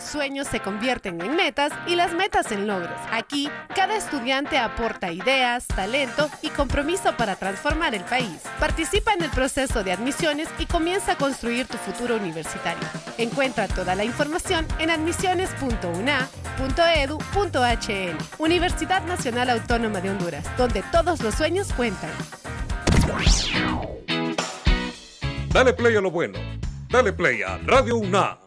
sueños se convierten en metas y las metas en logros. Aquí, cada estudiante aporta ideas, talento y compromiso para transformar el país. Participa en el proceso de admisiones y comienza a construir tu futuro universitario. Encuentra toda la información en admisiones.una.edu.hn. Universidad Nacional Autónoma de Honduras, donde todos los sueños cuentan. Dale play a lo bueno. Dale play a Radio UNA.